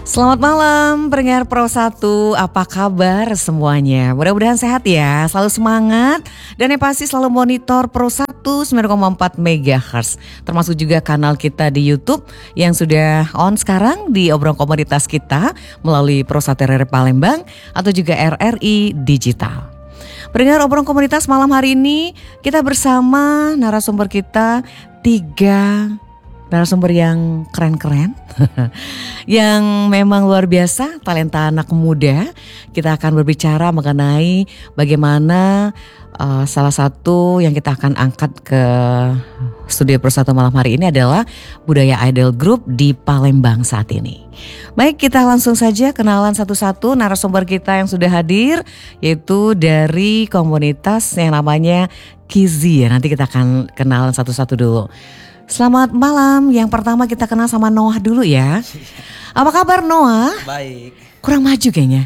Selamat malam pendengar Pro 1, apa kabar semuanya? Mudah-mudahan sehat ya, selalu semangat dan yang pasti selalu monitor Pro 1 9,4 MHz. Termasuk juga kanal kita di YouTube yang sudah on sekarang di obrolan komunitas kita melalui Pro 1 RRI Palembang atau juga RRI Digital. Pendengar obrolan komunitas malam hari ini kita bersama narasumber kita 3 narasumber yang keren-keren, yang memang luar biasa, talenta anak muda. Kita akan berbicara mengenai bagaimana salah satu yang kita akan angkat ke studio Pro 1 malam hari ini adalah budaya idol group di Palembang saat ini. Baik, kita langsung saja kenalan satu-satu narasumber kita yang sudah hadir, yaitu dari komunitas yang namanya Kizi ya. Nanti kita akan kenalan satu-satu dulu. Selamat malam, yang pertama kita kenal sama Noah dulu ya. Apa kabar Noah? Baik. Kurang maju kayaknya.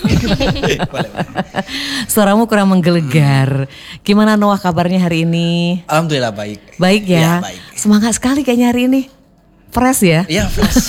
Suaramu kurang menggelegar. Gimana Noah kabarnya hari ini? Alhamdulillah baik. Baik ya? Baik. Semangat sekali kayaknya hari ini. Fresh ya? Iya fresh.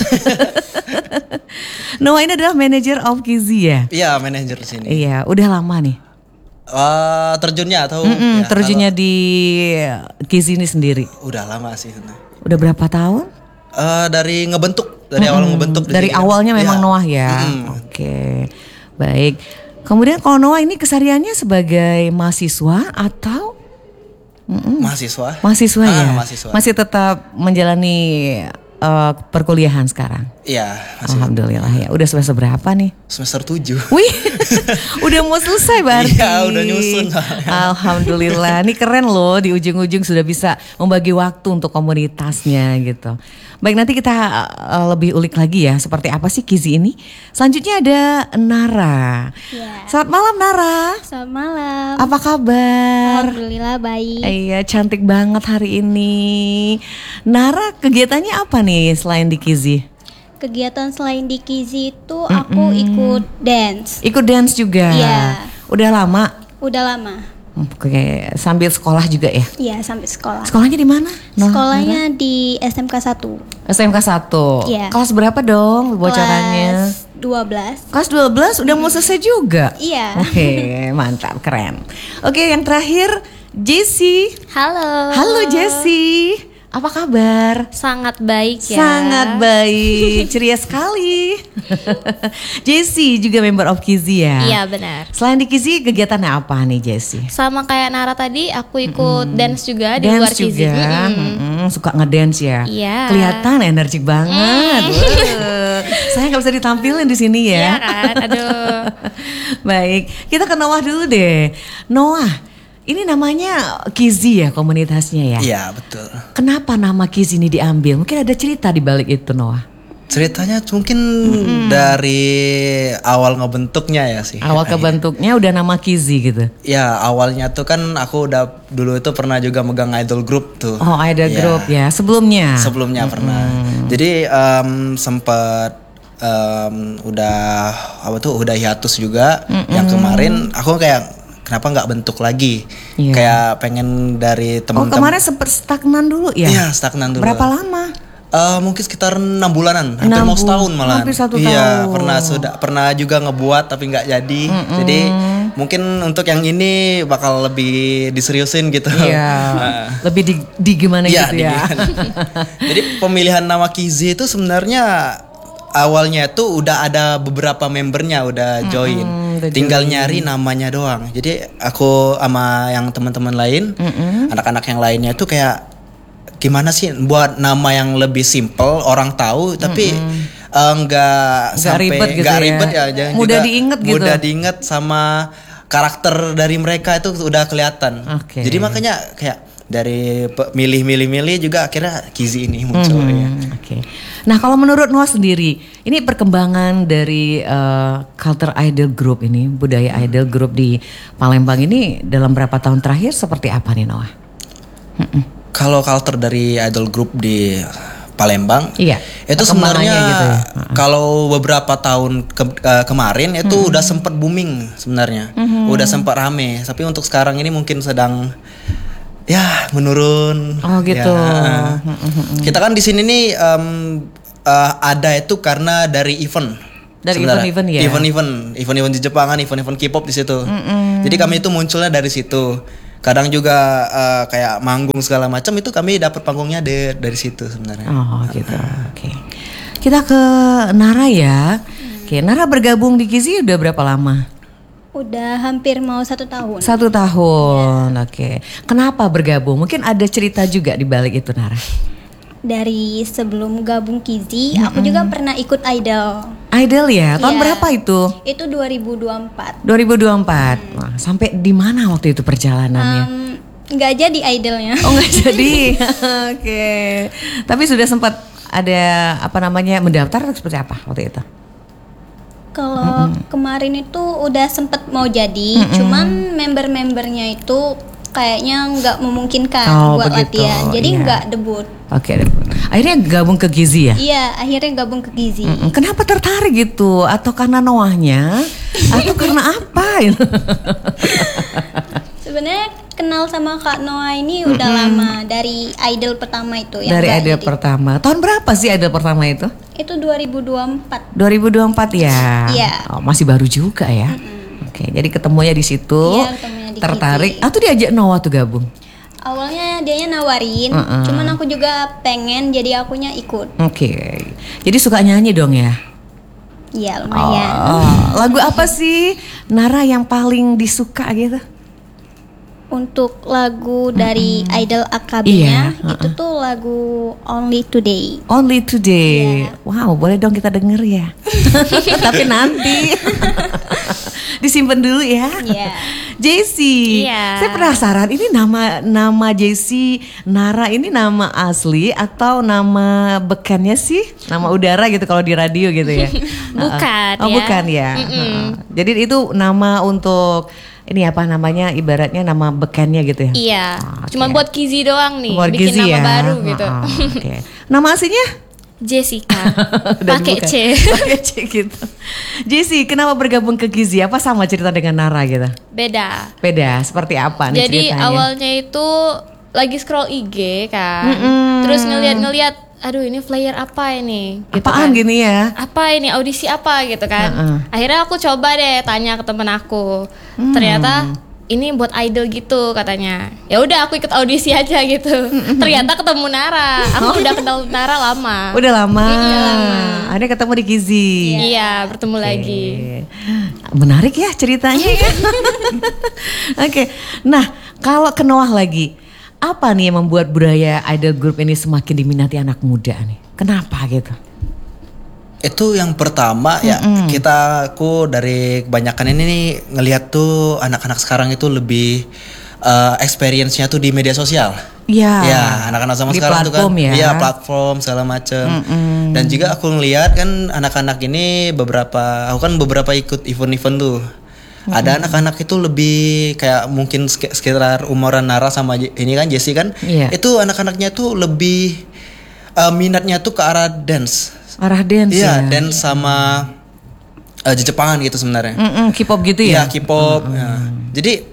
Noah ini adalah manager of Kizi ya? Iya manajer sini. Iya, udah lama nih. Terjunnya atau? Terjunnya di Kizi ini sendiri. Udah lama sih. Udah berapa tahun? Dari ngebentuk, dari awal ngebentuk. Dari awalnya memang Noah ya. Oke, baik. Kemudian kalau Noah ini kesehariannya sebagai mahasiswa atau? Mahasiswa. Mahasiswa ya. Mahasiswa. Masih tetap menjalani perkuliahan sekarang. Iya. Alhamdulillah ya. Udah semester berapa nih? Semester 7. Wih, udah mau selesai berarti. Iya, udah nyusun. Alhamdulillah, ini keren loh, di ujung-ujung sudah bisa membagi waktu untuk komunitasnya gitu. Baik, nanti kita lebih ulik lagi ya, seperti apa sih Kizi ini. Selanjutnya ada Nara. Ya. Selamat malam Nara. Selamat malam. Apa kabar? Alhamdulillah baik. Iya, cantik banget hari ini. Nara, kegiatannya apa nih selain di Kizi? Kegiatan selain di Kizi itu aku ikut dance. Ikut dance juga? Iya. Udah lama? Udah lama. Oke, sambil sekolah juga ya? Iya, sampai sekolah. Sekolahnya di mana? Sekolahnya di SMK 1. SMK 1. Iya. Kelas berapa dong bocorannya? Kelas 12. Kelas 12 udah mau selesai juga? Iya. Oke, mantap, keren. Oke, yang terakhir Jessie. Halo. Halo Jessie. Apa kabar? Sangat baik ya. Sangat baik, ceria sekali. Jessie juga member of Kizi ya? Iya benar. Selain di Kizi, kegiatannya apa nih Jessie? Sama kayak Nara tadi, aku ikut dance juga di Dance luar Kizi. juga, suka ngedance ya? Iya. Kelihatan energik banget. Wah, saya nggak bisa ditampilin di sini ya. Iya kan, aduh. Baik, kita ke Noah dulu deh. Noah, ini namanya Kizi ya komunitasnya ya? Iya betul. Kenapa nama Kizi ini diambil? Mungkin ada cerita di balik itu Noah. Ceritanya mungkin dari awal ngebentuknya ya sih. Awal kebentuknya udah nama Kizi gitu. Ya awalnya tuh kan aku udah dulu itu pernah juga megang idol group tuh. Oh, idol Ya, group ya, sebelumnya? Sebelumnya pernah. Jadi sempat udah hiatus juga. Yang kemarin aku kayak kenapa nggak bentuk lagi? Iya. Kayak pengen dari Oh, teman-teman. kemarin sempet stagnan dulu ya? Iya stagnan dulu. Berapa lama? Mungkin sekitar 6 bulanan, hampir 6 mau setahun malah. hampir 1 Iya, tahun. pernah juga ngebuat tapi nggak jadi. Jadi mungkin untuk yang ini bakal lebih diseriusin gitu. Iya, lebih di gimana Iya, gitu ya? Jadi pemilihan nama Kizi itu sebenarnya awalnya itu udah ada beberapa membernya udah join. udah Tinggal join. nyari namanya doang. Jadi aku sama yang teman-teman lain, anak-anak yang lainnya itu kayak gimana sih buat nama yang lebih simple, orang tahu tapi nggak sampai ribet gitu nggak ya. ribet ya, jangan Mudah juga diinget gitu. mudah diinget sama karakter dari mereka itu udah kelihatan. Oke. Jadi makanya kayak dari milih juga akhirnya Kizi ini muncul ya. Oke. Nah, kalau menurut Noah sendiri, ini perkembangan dari culture idol group ini, budaya idol group di Palembang ini dalam berapa tahun terakhir seperti apa nih Noah? Kalau culture dari idol group di Palembang, Iya, itu perkembangannya sebenarnya gitu ya. kalau beberapa tahun kemarin itu udah sempat booming sebenarnya, udah sempat rame. Tapi untuk sekarang ini mungkin sedang ya menurun. Oh gitu. Ya. Kita kan di sini nih ada itu karena dari event. Dari sebenarnya. event-event ya? Event-event di Jepangan, event-event K-pop di situ. Jadi kami itu munculnya dari situ. Kadang juga kayak manggung segala macam itu kami dapat panggungnya dari situ sebenarnya. Oh gitu, oke. Kita ke Nara ya. Oke, Nara bergabung di Kizi udah berapa lama? Udah hampir mau 1 tahun. 1 tahun, oke. Kenapa bergabung? Mungkin ada cerita juga di balik itu, Nara. Dari sebelum gabung Kizi, aku juga pernah ikut Idol. Idol ya, tahun Iya. berapa itu? Itu 2024. 2024. Wah, sampai di mana waktu itu perjalanannya? Nggak jadi idolnya. Oh nggak jadi, oke. Tapi sudah sempat ada apa namanya mendaftar atau seperti apa waktu itu? Kalau kemarin itu udah sempet mau jadi, cuman member-membernya itu kayaknya nggak memungkinkan Oh, buat begitu, latihan, jadi iya. nggak debut. Oke, akhirnya gabung ke Gizi ya? Iya, akhirnya gabung ke Gizi. Kenapa tertarik gitu? Atau karena Noahnya? Atau karena apa? Sebenarnya kenal sama Kak Noah ini udah lama, dari idol pertama itu yang Dari nggak idol jadi. pertama. Tahun berapa sih idol pertama itu? Itu 2024. 2024 ya? Iya. Oh, masih baru juga ya? Oke, jadi ketemunya di situ. Iya, ketemunya di tertarik. Gizi. Atau diajak Noah tuh gabung? Awalnya dianya nawarin, cuman aku juga pengen, jadi akunya ikut. Oke. Jadi suka nyanyi dong ya? Iya, lumayan. Oh, lagu apa sih Nara yang paling disuka gitu? Untuk lagu dari idol AKB-nya Iya, itu tuh lagu Only Today. Only Today. Iya. Wow, boleh dong kita denger ya. Tapi nanti. Disimpan dulu ya. Iya. Jessie, Iya. saya penasaran ini nama Jessie Nara ini nama asli atau nama bekannya sih? Nama udara gitu kalau di radio gitu ya? Bukan Oh ya. bukan ya. Jadi itu nama untuk ini apa namanya ibaratnya nama bekannya gitu ya? Iya. Oh, Cuman oke. buat Kizi doang nih, Buat bikin Gizi nama ya? baru gitu. Oke. Nama aslinya? Jessica. Dan Pakai bukan. C. Pakai C gitu. Jessie, kenapa bergabung ke Gizi? Apa sama cerita dengan Nara gitu? Beda. Beda, seperti apa nih Jadi ceritanya? awalnya itu lagi scroll IG kan. Terus ngeliat-ngeliat, aduh ini flyer apa ini? Gitu Apaan kan. gini ya? Apa ini audisi apa gitu kan. Heeh. Akhirnya aku coba deh tanya ke temen aku. Ternyata ini buat idol gitu katanya. Ya udah aku ikut audisi aja gitu. Ternyata ketemu Nara. Aku udah kenal Nara lama. Udah lama. Akhirnya ketemu di Gizi. Iya, bertemu lagi. Menarik ya ceritanya ya. Oke. Nah, kalau ke Noah lagi, apa nih yang membuat budaya idol group ini semakin diminati anak muda nih? Kenapa gitu? Itu yang pertama ya aku dari kebanyakan ini nih ngelihat tuh anak-anak sekarang itu lebih experience-nya tuh di media sosial. Iya. Ya, anak-anak sama Di sekarang tuh kan. platform ya. Iya, platform segala macem. Dan juga aku ngelihat kan anak-anak ini aku kan beberapa ikut event-event tuh. Ada anak-anak itu lebih kayak mungkin sekitar umuran Nara sama ini kan Jessie kan. Iya. Itu anak-anaknya tuh lebih minatnya tuh ke arah dance. Arah dance Iya, ya. dance sama Jepangan gitu sebenarnya. K-pop gitu Iya, ya? K-pop. Ya. Jadi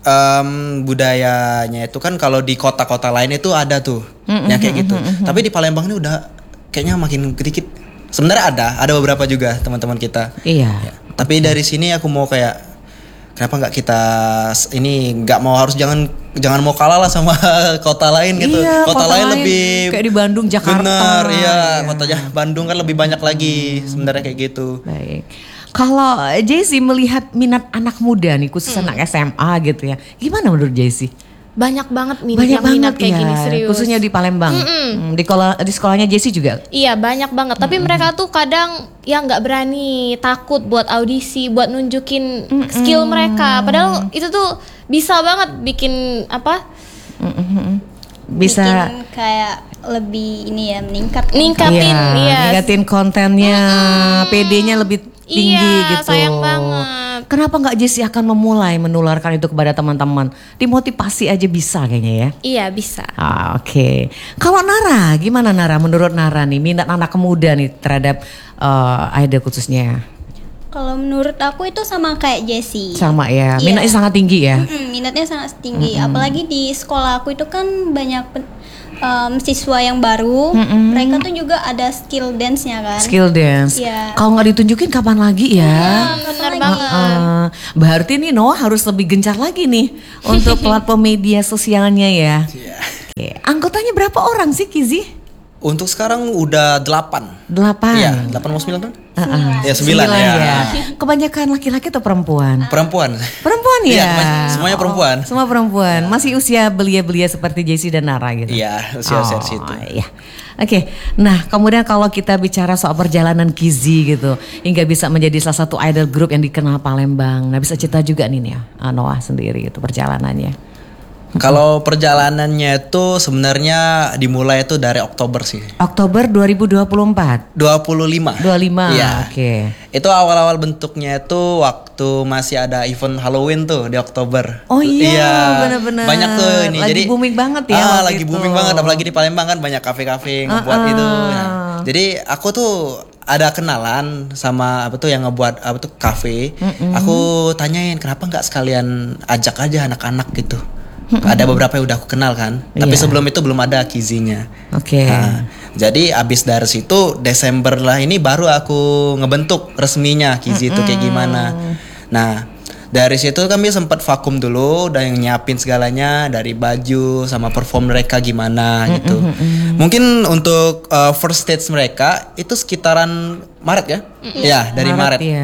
budayanya itu kan kalau di kota-kota lain itu ada tuh yang kayak gitu. Tapi di Palembang ini udah kayaknya makin sedikit. Sebenarnya ada beberapa juga teman-teman kita. Iya. Ya. Tapi dari sini aku mau kayak kenapa nggak kita ini nggak mau jangan mau kalah lah sama kota lain gitu. Iya, kota lain lebih kayak di Bandung, Jakarta. bener, iya. Iya. Kotanya Bandung kan lebih banyak lagi sebenarnya kayak gitu. Baik. Kalau Jessie melihat minat anak muda nih, khusus anak SMA gitu ya, gimana menurut Jessie? Banyak banget minat Banyak yang minat banget kayak ya, gini, serius. khususnya di Palembang. Di sekolahnya Jessie juga. Iya banyak banget. Tapi mereka tuh kadang ya nggak berani, takut buat audisi, buat nunjukin skill mereka. Padahal itu tuh bisa banget bikin apa? Bisa Bikin kayak lebih ini ya, meningkat. Ningkatin, iya. ningkatin kontennya, PD-nya lebih tinggi Iya, gitu. sayang banget. Kenapa nggak Jessie akan memulai menularkan itu kepada teman-teman? Dimotivasi aja bisa kayaknya ya. Iya bisa. Oke. Kalau Nara, gimana Nara? Menurut Nara nih, minat anak muda nih terhadap idol khususnya. Kalau menurut aku itu sama kayak Jessie. Sama ya, Iya. minatnya sangat tinggi ya. Minatnya sangat tinggi. Apalagi di sekolah aku itu kan banyak siswa yang baru, mereka tuh juga ada skill dance-nya kan. Skill dance. Iya. Kalau nggak ditunjukin kapan lagi ya? Bener banget. Berarti nih Noah harus lebih gencar lagi nih untuk platform media sosialnya ya. Oke. Anggotanya berapa orang sih Kizi? Untuk sekarang udah 8. 8. Iya, 8 mau 9 kan? Ya 9 ya. Kebanyakan laki-laki atau perempuan? Perempuan. Perempuan ya? Iya, semuanya perempuan. Semua perempuan. Masih usia belia-belia seperti Jessie dan Nara gitu? Iya, usia-usia situ. Iya. Oke, nah kemudian kalau kita bicara soal perjalanan Kizi gitu, hingga bisa menjadi salah satu idol group yang dikenal Palembang. Nah bisa cerita juga nih ya, Noah sendiri itu perjalanannya. Kalau perjalanannya itu sebenarnya dimulai itu dari Oktober sih. Oktober 2024. 25. 25. Iya. Oke. Itu awal-awal bentuknya itu waktu masih ada event Halloween tuh di Oktober. Oh iya, benar-benar. Banyak tuh ini. Lagi Jadi booming banget ya waktu lagi itu. booming banget, apalagi di Palembang kan banyak kafe-kafe ngebuat itu. Nah, jadi aku tuh ada kenalan sama apa tuh yang ngebuat apa tuh kafe. Aku tanyain kenapa nggak sekalian ajak aja anak-anak gitu. Ada beberapa yang udah aku kenal kan, tapi Iya. sebelum itu belum ada Kizinya. Oke. Nah, jadi abis dari situ Desember lah ini baru aku ngebentuk resminya Kizi itu kayak gimana. Nah dari situ kami sempat vakum dulu, udah yang nyiapin segalanya dari baju sama perform mereka gimana gitu. Mungkin untuk first stage mereka itu sekitaran Maret ya? Ya dari Maret Maret. ya.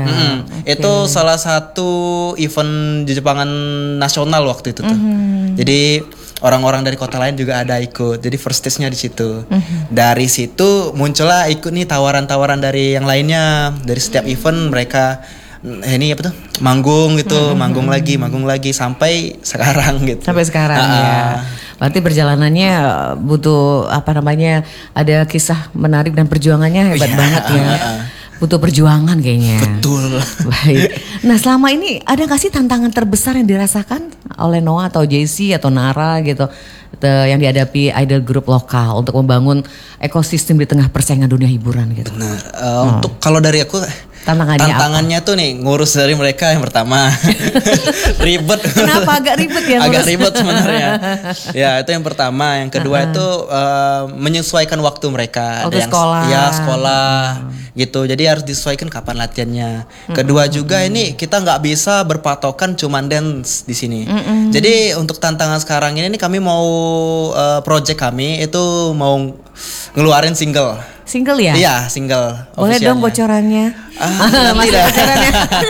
Itu salah satu event di Jepangan nasional waktu itu tuh. Jadi orang-orang dari kota lain juga ada ikut. Jadi first stage-nya di situ. Dari situ muncullah ikut nih tawaran-tawaran dari yang lainnya. Dari setiap event mereka ini apa tuh? Manggung gitu, manggung lagi sampai sekarang gitu. Sampai sekarang ya. Berarti perjalanannya butuh apa namanya? Ada kisah menarik dan perjuangannya hebat banget ya. Butuh perjuangan kayaknya. Betul. Baik. Nah selama ini ada gak sih tantangan terbesar yang dirasakan oleh Noah atau Jessie atau Nara gitu yang dihadapi idol group lokal untuk membangun ekosistem di tengah persaingan dunia hiburan gitu? Benar. Untuk kalau dari aku Tantangannya tuh nih ngurus dari mereka yang pertama ribet. Kenapa agak ribet ya? Agak ribet sebenarnya. Ya itu yang pertama. Yang kedua itu menyesuaikan waktu mereka. Waktu Ada yang sekolah. Ya sekolah gitu. Jadi harus disesuaikan kapan latihannya. Kedua juga ini kita nggak bisa berpatokan cuman dance di sini. Jadi untuk tantangan sekarang ini kami mau project kami itu mau ngeluarin single. Single ya? Iya single. Boleh dong officialnya. bocorannya. Nanti Masih dah. bocorannya.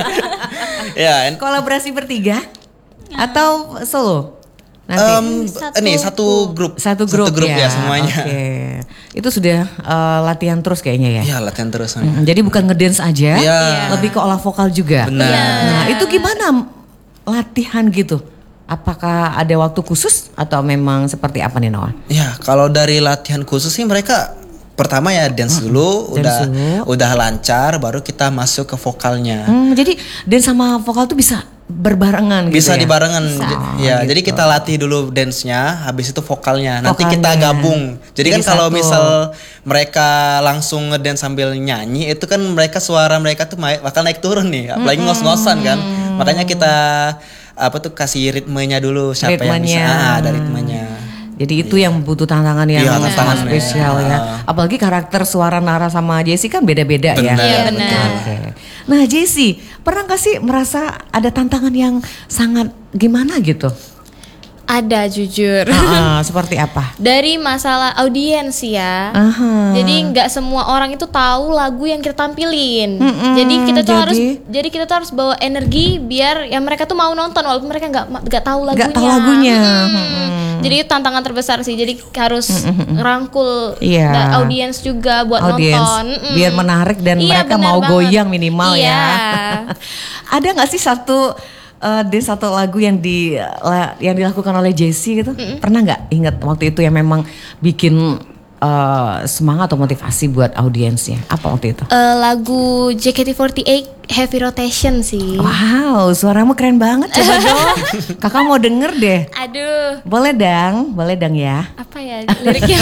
Ya, Kolaborasi bertiga atau solo? Nanti. ini satu grup Satu grup ya semuanya. Oke. Itu sudah latihan terus kayaknya ya. Iya latihan terus. Jadi bukan ngedance aja, Iya. lebih ke olah vokal juga. Benar. Nah, itu gimana latihan gitu? Apakah ada waktu khusus atau memang seperti apa nih Noah? Ya kalau dari latihan khusus sih mereka pertama ya dance dulu, Dance dulu. udah lancar, baru kita masuk ke vokalnya. Jadi dance sama vokal tuh bisa berbarengan gitu Bisa ya? dibarengan, ya. gitu. Jadi kita latih dulu dance-nya, habis itu vokalnya. Nanti Vokalnya. kita gabung. Jadi kan Jadi kalau satu. misal mereka langsung ngedance sambil nyanyi, itu kan suara mereka tuh bakal naik turun nih, apalagi ngos-ngosan kan. Makanya kita apa tuh kasih ritmenya dulu siapa yang bisa ada ritmenya. Jadi itu yang butuh tantangan yang Iya, sangat tantangan spesial ya. Apalagi karakter suara Nara sama Jessie kan beda-beda ya. Benar. Iya, benar. Oke. Nah Jessie, pernah gak sih merasa ada tantangan yang sangat gimana gitu? Ada jujur. Seperti apa? Dari masalah audiens ya. Aha. Jadi nggak semua orang itu tahu lagu yang kita tampilin. Jadi kita tuh harus bawa energi biar ya mereka tuh mau nonton walaupun mereka nggak tahu lagunya. Nggak tahu lagunya. Jadi itu tantangan terbesar sih. Jadi harus ngerangkul Iya. audiens juga buat Audiens, nonton. biar menarik dan Iya, mereka benar mau banget. goyang minimal Iya. ya. Ada nggak sih satu lagu yang dilakukan oleh Jessie gitu? Pernah nggak ingat waktu itu yang memang bikin semangat atau motivasi buat audiensnya? Apa waktu itu? Lagu JKT48 Heavy Rotation sih. Wow, suaramu keren banget. Coba dong, kakak mau denger deh. Aduh, Boleh dang ya. apa ya liriknya?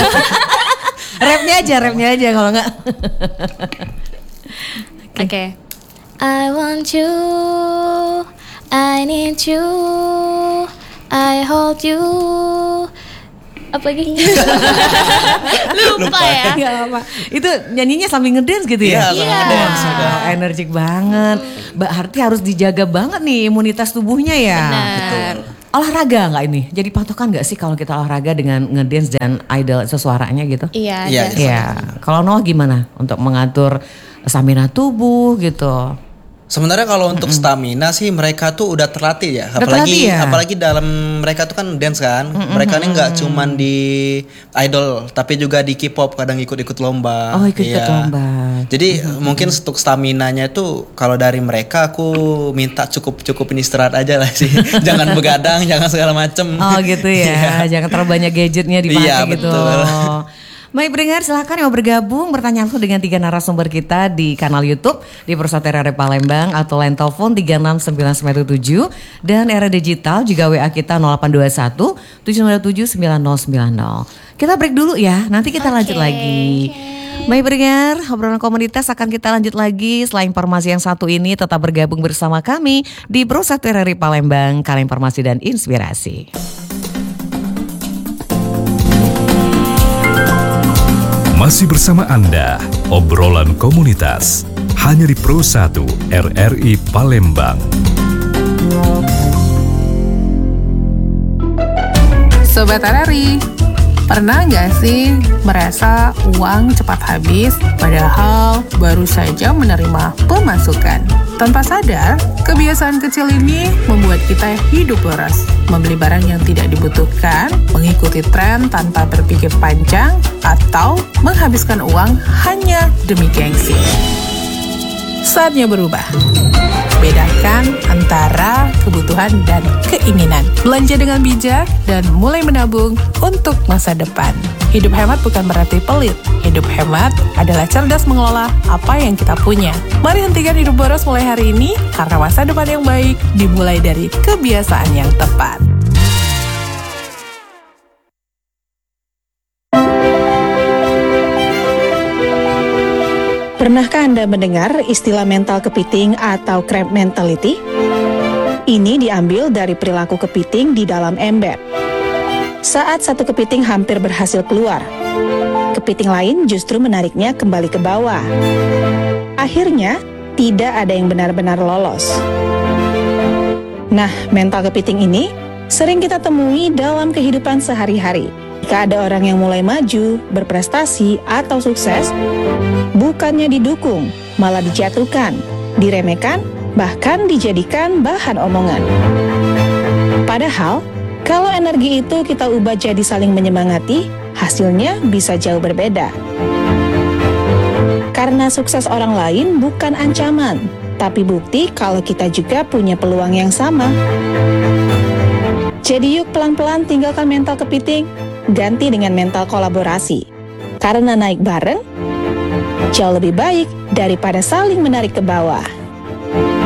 Rapnya aja kalau nggak. Oke. I want you, I need you, I hold you, Apa lagi? Lupa ya. Gak apa. Itu nyanyinya sambil ngedance gitu ya? Iya, sambil ngedance juga. Energik banget. Berarti harus dijaga banget nih imunitas tubuhnya ya. Benar. Olahraga nggak ini? Jadi patokan nggak sih kalau kita olahraga dengan ngedance dan idol sesuaranya gitu? Iya. Iya, ada. Iya. Kalau Noah gimana untuk mengatur stamina tubuh gitu? Sebenarnya kalau untuk stamina sih mereka tuh udah terlatih ya. Udah terlatih ya? Apalagi dalam mereka tuh kan dance kan. Mereka ini nggak cuman di idol tapi juga di K-pop kadang ikut-ikut lomba. Oh, ikut-ikut Iya. lomba. Jadi mungkin untuk staminanya itu kalau dari mereka aku minta cukupin istirahat aja lah sih. Jangan begadang, jangan segala macem. Oh gitu ya, jangan terlalu banyak gadgetnya dipakai Iya, gitu. betul. Baik pendengar, silakan yang mau bergabung bertanya langsung dengan 3 narasumber kita di kanal YouTube di Persatuan RRI Palembang atau line telepon 36997 dan era digital juga WA kita 0821 797 9090. Kita break dulu ya, nanti kita lanjut lagi. Baik pendengar, obrolan komunitas akan kita lanjut lagi. Setelah informasi yang satu ini, tetap bergabung bersama kami di Persatuan RRI Palembang, Kala Informasi dan Inspirasi. Masih bersama Anda, obrolan komunitas, hanya di Pro 1 RRI Palembang. Sobat RRI, pernah nggak sih merasa uang cepat habis padahal baru saja menerima pemasukan? Tanpa sadar, kebiasaan kecil ini membuat kita hidup boros, membeli barang yang tidak dibutuhkan, mengikuti tren tanpa berpikir panjang, atau menghabiskan uang hanya demi gengsi. Saatnya berubah. Bedakan antara kebutuhan dan keinginan. Belanja dengan bijak dan mulai menabung untuk masa depan. Hidup hemat bukan berarti pelit. Hidup hemat adalah cerdas mengelola apa yang kita punya. Mari hentikan hidup boros mulai hari ini, karena masa depan yang baik dimulai dari kebiasaan yang tepat. Pernahkah Anda mendengar istilah mental kepiting atau crab mentality? Ini diambil dari perilaku kepiting di dalam ember. Saat satu kepiting hampir berhasil keluar, kepiting lain justru menariknya kembali ke bawah. Akhirnya, tidak ada yang benar-benar lolos. Nah, mental kepiting ini sering kita temui dalam kehidupan sehari-hari. Jika ada orang yang mulai maju, berprestasi, atau sukses, bukannya didukung, malah dijatuhkan, diremehkan, bahkan dijadikan bahan omongan. Padahal, kalau energi itu kita ubah jadi saling menyemangati, hasilnya bisa jauh berbeda. Karena sukses orang lain bukan ancaman, tapi bukti kalau kita juga punya peluang yang sama. Jadi yuk pelan-pelan tinggalkan mental kepiting, ganti dengan mental kolaborasi. Karena naik bareng jauh lebih baik daripada saling menarik ke bawah.